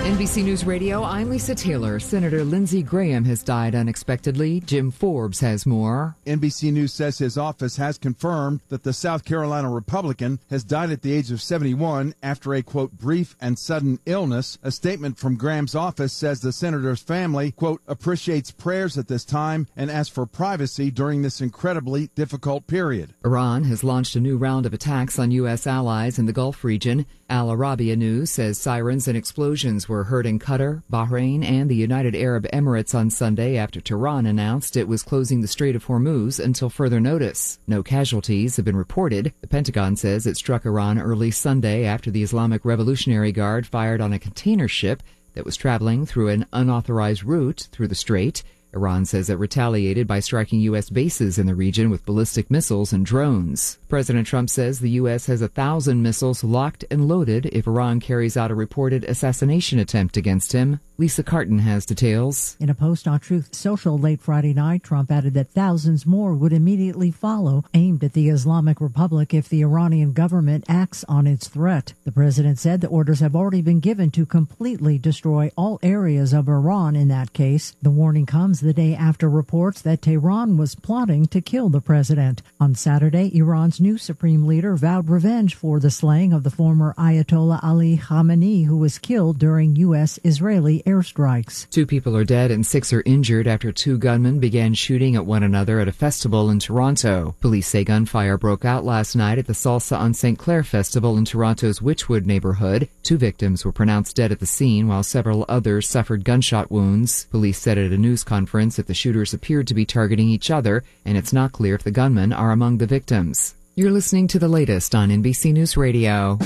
NBC News Radio, I'm Lisa Taylor. Senator Lindsey Graham has died unexpectedly. Jim Forbes has more. NBC News says his office has confirmed that the South Carolina Republican has died at the age of 71 after a, quote, brief and sudden illness. A statement from Graham's office says the senator's family, quote, appreciates prayers at this time and asks for privacy during this incredibly difficult period. Iran has launched a new round of attacks on U.S. allies in the Gulf region. Al Arabiya News says sirens and explosions were heard in Qatar, Bahrain, and the United Arab Emirates on Sunday after Tehran announced it was closing the Strait of Hormuz until further notice. No casualties have been reported. The Pentagon says it struck Iran early Sunday after the Islamic Revolutionary Guard fired on a container ship that was traveling through an unauthorized route through the strait. Iran says it retaliated by striking U.S. bases in the region with ballistic missiles and drones. President Trump says the U.S. has 1,000 missiles locked and loaded if Iran carries out a reported assassination attempt against him. Lisa Carton has details. In a post on Truth Social late Friday night, Trump added that thousands more would immediately follow, aimed at the Islamic Republic if the Iranian government acts on its threat. The president said the orders have already been given to completely destroy all areas of Iran in that case. The warning comes the day after reports that Tehran was plotting to kill the president. On Saturday, Iran's new supreme leader vowed revenge for the slaying of the former Ayatollah Ali Khamenei, who was killed during U.S.-Israeli airstrikes. 2 people are dead and 6 are injured after 2 gunmen began shooting at one another at a festival in Toronto. Police say gunfire broke out last night at the Salsa on St. Clair Festival in Toronto's Wychwood neighborhood. 2 victims were pronounced dead at the scene, while several others suffered gunshot wounds. Police said at a news conference that the shooters appeared to be targeting each other, and it's not clear if the gunmen are among the victims. You're listening to the latest on NBC News Radio.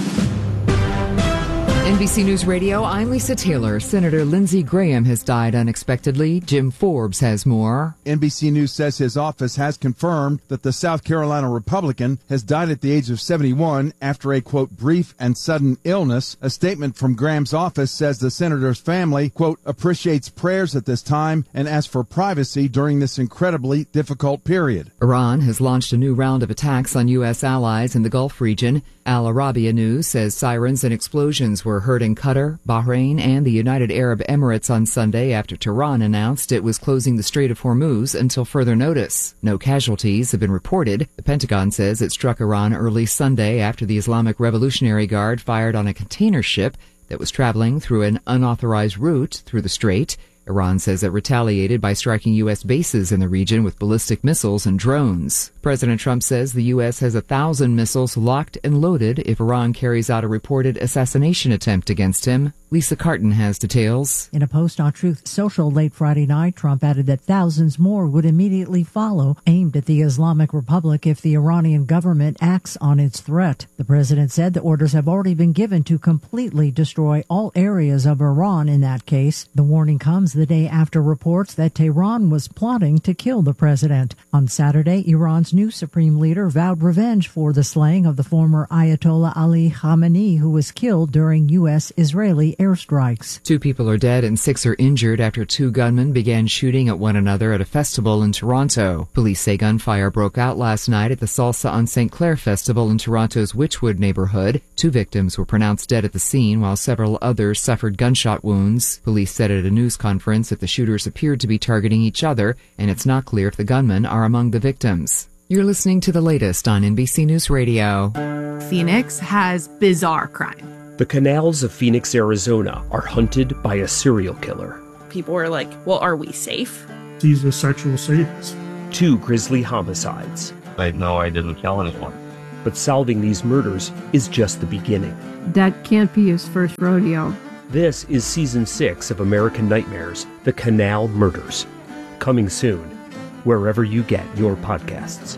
NBC News Radio, I'm Lisa Taylor. Senator Lindsey Graham has died unexpectedly. Jim Forbes has more. NBC News says his office has confirmed that the South Carolina Republican has died at the age of 71 after a, quote, brief and sudden illness. A statement from Graham's office says the senator's family, quote, appreciates prayers at this time and asks for privacy during this incredibly difficult period. Iran has launched a new round of attacks on U.S. allies in the Gulf region. Al Arabiya News says sirens and explosions were heard in Qatar, Bahrain, and the United Arab Emirates on Sunday after Tehran announced it was closing the Strait of Hormuz until further notice. No casualties have been reported. The Pentagon says it struck Iran early Sunday after the Islamic Revolutionary Guard fired on a container ship that was traveling through an unauthorized route through the strait. Iran says it retaliated by striking U.S. bases in the region with ballistic missiles and drones. President Trump says the U.S. has 1,000 missiles locked and loaded if Iran carries out a reported assassination attempt against him. Lisa Carton has details. In a post on Truth Social late Friday night, Trump added that thousands more would immediately follow, aimed at the Islamic Republic if the Iranian government acts on its threat. The president said the orders have already been given to completely destroy all areas of Iran in that case. The warning comes the day after reports that Tehran was plotting to kill the president. On Saturday, Iran's new supreme leader vowed revenge for the slaying of the former Ayatollah Ali Khamenei, who was killed during U.S.-Israeli airstrikes. 2 people are dead and 6 are injured after 2 gunmen began shooting at one another at a festival in Toronto. Police say gunfire broke out last night at the Salsa on St. Clair Festival in Toronto's Wychwood neighborhood. 2 victims were pronounced dead at the scene, while several others suffered gunshot wounds. Police said at a news conference that the shooters appeared to be targeting each other, and it's not clear if the gunmen are among the victims. You're listening to the latest on NBC News Radio. Phoenix has bizarre crime. The canals of Phoenix, Arizona are hunted by a serial killer. People were like, well, are we safe? He's a sexual sadist. 2 grisly homicides. No, I didn't kill anyone. But solving these murders is just the beginning. That can't be his first rodeo. This is Season 6 of American Nightmares, The Canal Murders. Coming soon, wherever you get your podcasts.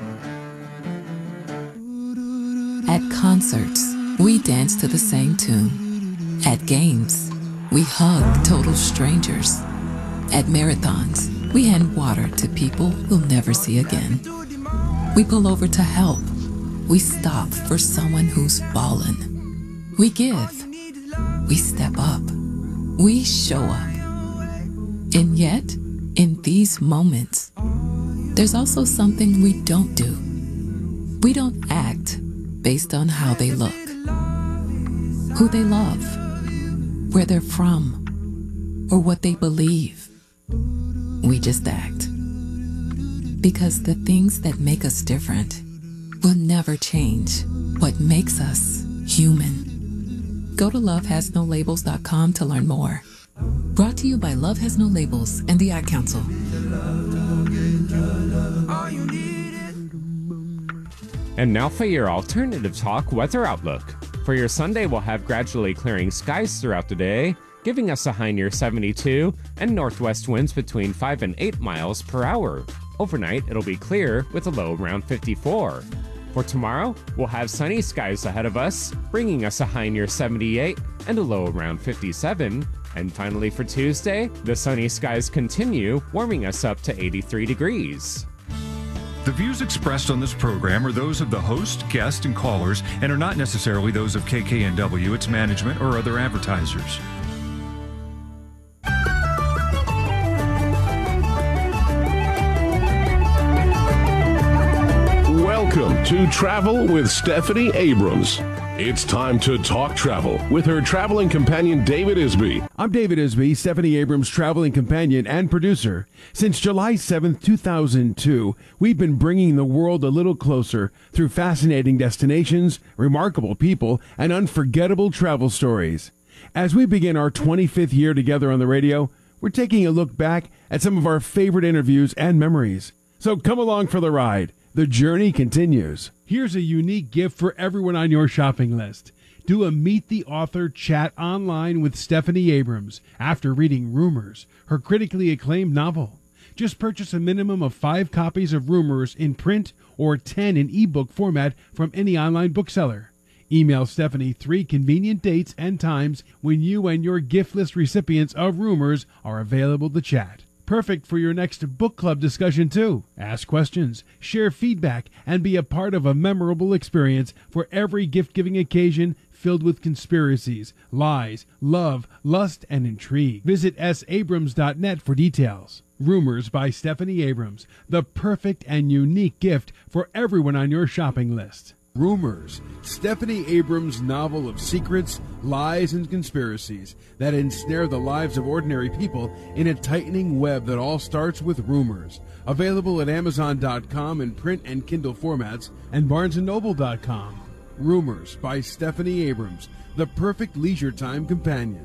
At concerts, we dance to the same tune. At games, we hug total strangers. At marathons, we hand water to people we'll never see again. We pull over to help. We stop for someone who's fallen. We give. We step up. We show up. And yet, in these moments, there's also something we don't do. We don't act based on how they look, who they love, where they're from, or what they believe. We just act. Because the things that make us different will never change what makes us human. Go to lovehasnolabels.com to learn more. Brought to you by Love Has No Labels and the Ad Council. And now for your Alternative Talk weather outlook. For your Sunday, we'll have gradually clearing skies throughout the day, giving us a high near 72 and northwest winds between 5 and 8 miles per hour. Overnight, it'll be clear with a low around 54. For tomorrow, we'll have sunny skies ahead of us, bringing us a high near 78 and a low around 57. And finally for Tuesday, the sunny skies continue, warming us up to 83 degrees. The views expressed on this program are those of the host, guest, and callers, and are not necessarily those of KKNW, its management, or other advertisers. Welcome to Travel with Stephanie Abrams. It's time to talk travel with her traveling companion, David Isby. I'm David Isby, Stephanie Abrams' traveling companion and producer. Since July 7th, 2002, we've been bringing the world a little closer through fascinating destinations, remarkable people, and unforgettable travel stories. As we begin our 25th year together on the radio, we're taking a look back at some of our favorite interviews and memories. So come along for the ride. The journey continues. Here's a unique gift for everyone on your shopping list. Do a Meet the Author chat online with Stephanie Abrams after reading Rumors, her critically acclaimed novel. Just purchase a minimum of 5 copies of Rumors in print or 10 in ebook format from any online bookseller. Email Stephanie 3 convenient dates and times when you and your gift list recipients of Rumors are available to chat. Perfect for your next book club discussion, too. Ask questions, share feedback, and be a part of a memorable experience for every gift-giving occasion filled with conspiracies, lies, love, lust, and intrigue. Visit sabrams.net for details. Rumors by Stephanie Abrams, the perfect and unique gift for everyone on your shopping list. Rumors, Stephanie Abrams' novel of secrets, lies, and conspiracies that ensnare the lives of ordinary people in a tightening web that all starts with rumors. Available at Amazon.com in print and Kindle formats and BarnesandNoble.com. Rumors by Stephanie Abrams, the perfect leisure time companion.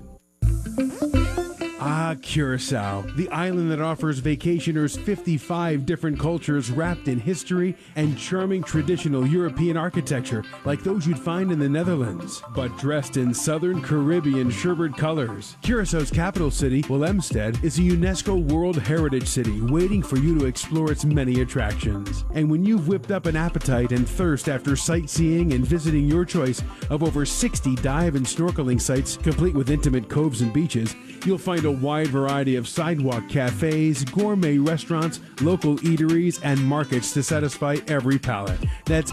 Curacao, the island that offers vacationers 55 different cultures wrapped in history and charming traditional European architecture like those you'd find in the Netherlands, but dressed in Southern Caribbean sherbet colors. Curaçao's capital city, Willemstad, is a UNESCO World Heritage City waiting for you to explore its many attractions. And when you've whipped up an appetite and thirst after sightseeing and visiting your choice of over 60 dive and snorkeling sites complete with intimate coves and beaches, you'll find a wide variety of sidewalk cafes, gourmet restaurants, local eateries, and markets to satisfy every palate. That's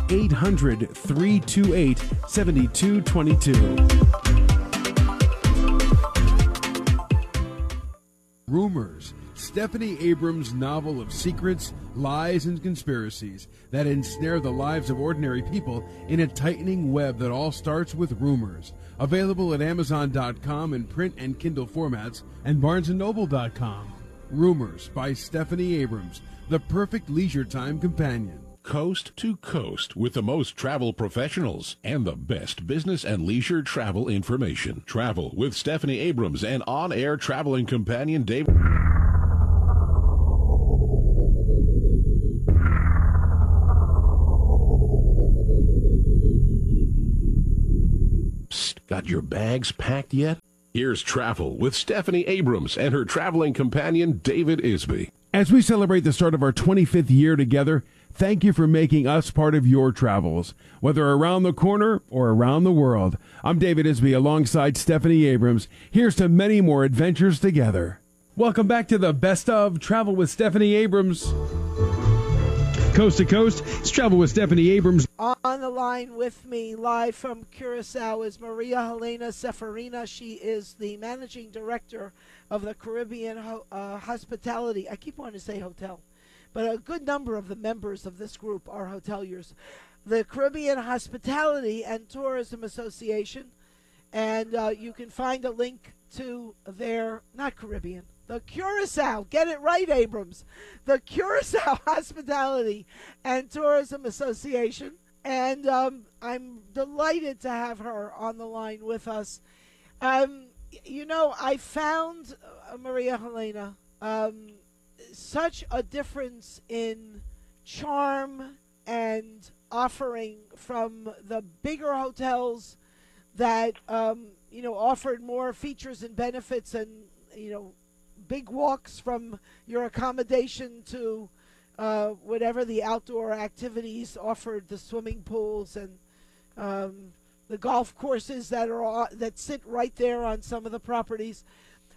800-328-7222. Rumors, Stephanie Abrams' novel of secrets, lies, and conspiracies that ensnare the lives of ordinary people in a tightening web that all starts with rumors. Available at Amazon.com in print and Kindle formats and BarnesandNoble.com. Rumors by Stephanie Abrams, the perfect leisure time companion. Coast to coast with the most travel professionals and the best business and leisure travel information. Travel with Stephanie Abrams and on-air traveling companion David. Got your bags packed yet? Here's Travel with Stephanie Abrams and her traveling companion, David Isby. As we celebrate the start of our 25th year together, thank you for making us part of your travels, whether around the corner or around the world. I'm David Isby alongside Stephanie Abrams. Here's to many more adventures together. Welcome back to the Best of Travel with Stephanie Abrams. Coast to coast, it's Travel with Stephanie Abrams. On the line with me, live from Curacao, is Maria Helena Seferina. She is the managing director of the Caribbean Hospitality. I keep wanting to say hotel, but a good number of the members of this group are hoteliers. The Caribbean Hospitality and Tourism Association, And you can find a link to their, not Caribbean, the Curacao, get it right, Abrams, the Curacao Hospitality and Tourism Association. And I'm delighted to have her on the line with us. I found, Maria Helena, such a difference in charm and offering from the bigger hotels that, offered more features and benefits and, big walks from your accommodation to whatever the outdoor activities offered, the swimming pools and the golf courses that sit right there on some of the properties.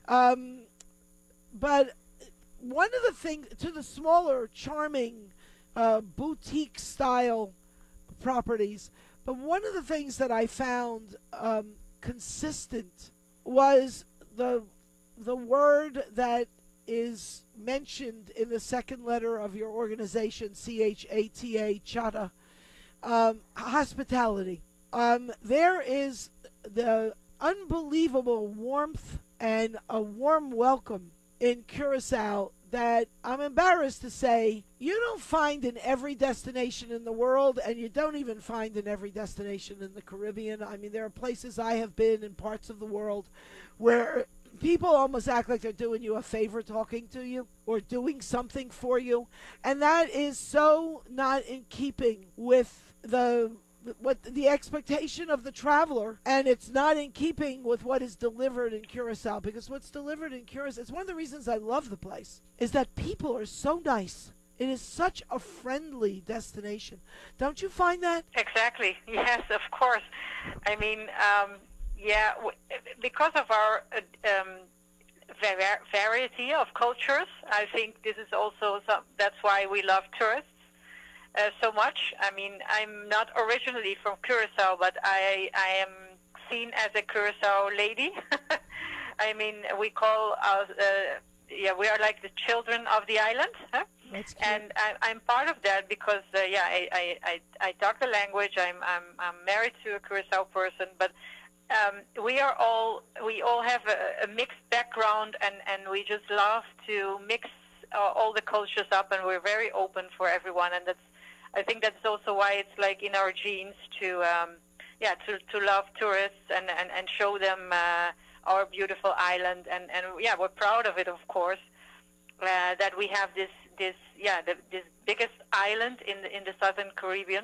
But one of the things, to the smaller, charming, boutique-style properties, but one of the things that I found consistent was the word that is mentioned in the second letter of your organization, CHATA, Chata, hospitality. There is the unbelievable warmth and a warm welcome in Curacao that I'm embarrassed to say you don't find in every destination in the world, and you don't even find in every destination in the Caribbean. I mean, there are places I have been in parts of the world where people almost act like they're doing you a favor talking to you or doing something for you, and that is so not in keeping with the expectation of the traveler, and it's not in keeping with what is delivered in Curacao, because what's delivered in Curacao, it's one of the reasons I love the place, is that people are so nice. It is such a friendly destination. Don't you find that? Exactly. Yes, of course. I mean, because of our variety of cultures, I think this is also that's why we love tourists so much. I mean, I'm not originally from Curacao, but I am seen as a Curacao lady. I mean, we call us, we are like the children of the island. Huh? And I'm part of that because, I talk the language. I'm married to a Curacao person, but we all have a mixed background, and we just love to mix all the cultures up, and we're very open for everyone, and I think that's also why it's like in our genes to love tourists and show them our beautiful island, and we're proud of it, of course, that we have this biggest island in the Southern Caribbean.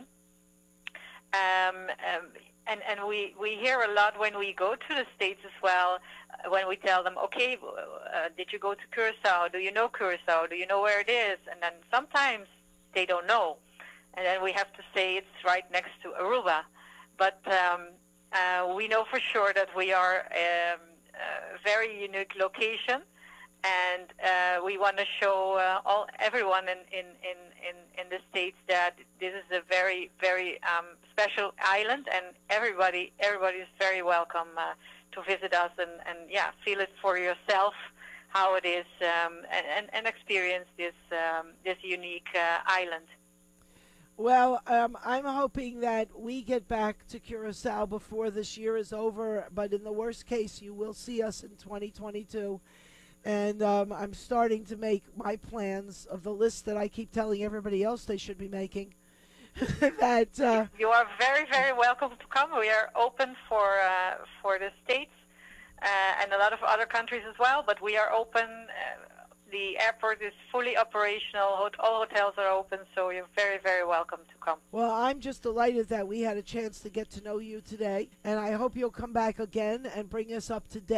And we hear a lot when we go to the States as well, when we tell them, okay, did you go to Curacao? Do you know Curacao? Do you know where it is? And then sometimes they don't know. And then we have to say it's right next to Aruba. But we know for sure that we are a very unique location, and we want to show everyone in the States that this is a very, very special island, and everybody is very welcome to visit us and feel it for yourself how it is and experience this unique island. Well, I'm hoping that we get back to Curacao before this year is over, but in the worst case, you will see us in 2022. And I'm starting to make my plans of the list that I keep telling everybody else they should be making. That you are very, very welcome to come. We are open for the States and a lot of other countries as well, but we are open. The airport is fully operational. All hotels are open, so you're very, very welcome to come. Well, I'm just delighted that we had a chance to get to know you today, and I hope you'll come back again and bring us up to date.